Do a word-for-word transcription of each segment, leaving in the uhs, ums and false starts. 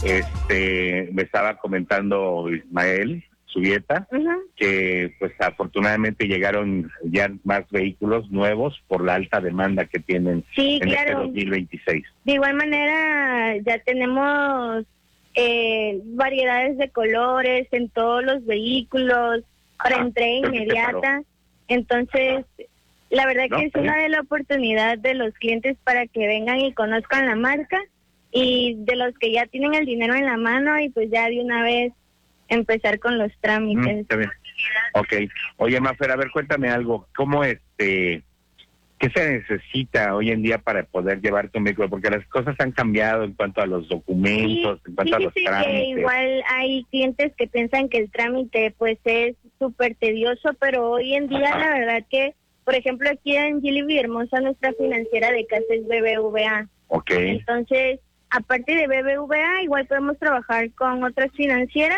Este, me estaba comentando Ismael Subieta, Uh-huh. que pues afortunadamente llegaron ya más vehículos nuevos por la alta demanda que tienen Sí, en claro. este dos mil veintiséis. De igual manera, ya tenemos eh, variedades de colores en todos los vehículos para Ajá, entrega creo que te inmediata. Entonces, la verdad No, que es está una bien. de las oportunidades de los clientes para que vengan y conozcan la marca, y de los que ya tienen el dinero en la mano y pues ya de una vez empezar con los Mm, trámites. está bien. Ok. Oye, Mafer, a ver, cuéntame algo. ¿Cómo este, qué se necesita hoy en día para poder llevar tu vehículo? Porque las cosas han cambiado en cuanto a los documentos, en cuanto a los fíjese que trámites. igual hay clientes que piensan que el trámite pues es súper tedioso, pero hoy en día Ajá. la verdad que, por ejemplo, aquí en Gili Villahermosa, nuestra financiera de casa es B B V A. Ok. Entonces, aparte de B B V A, igual podemos trabajar con otras financieras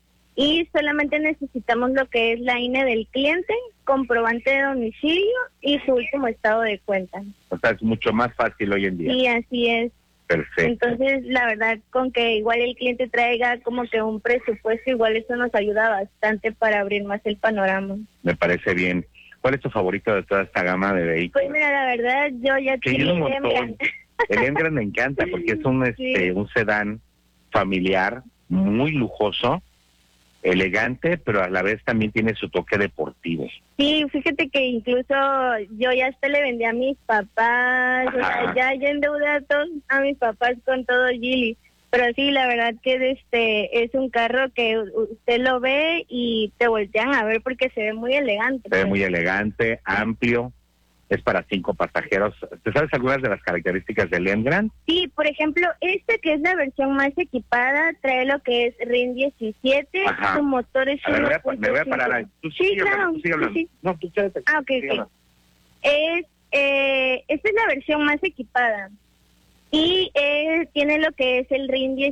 y solamente necesitamos lo que es la I N E del cliente, comprobante de domicilio y su último estado de cuenta. O sea, es mucho más fácil hoy en día. Sí, así es. Perfecto. Entonces, la verdad, con que igual el cliente traiga como que un presupuesto, igual eso nos ayuda bastante para abrir más el panorama. Me parece bien. ¿Cuál es tu favorito de toda esta gama de vehículos? Pues mira, la verdad, yo ya Sí, tenía un el montón. Embraer. El Embraer me encanta porque es un este Sí. un sedán familiar muy lujoso, elegante, pero a la vez también tiene su toque deportivo. Sí, fíjate que incluso yo ya hasta le vendí a mis papás, o Ajá. sea, ya, ya endeudé a todos a mis papás con todo Gili. Pero sí, la verdad que este es un carro que usted lo ve y te voltean a ver porque se ve muy elegante. Se ve pues. muy elegante, amplio, es para cinco pasajeros. ¿Te sabes algunas de las características del Embraer? Sí, por ejemplo, esta que es la versión más equipada, trae lo que es R I N diecisiete, Ajá. su motor es A ver, me voy a, uno punto me voy a parar ahí. cinco. Tú Sí, sigue claro, hablando, tú sigue hablando. sí, sí. No, tú quédate. Ah, ok, Sigue ok. hablando. Es, eh, esta es la versión más equipada y eh, tiene lo que es el R I N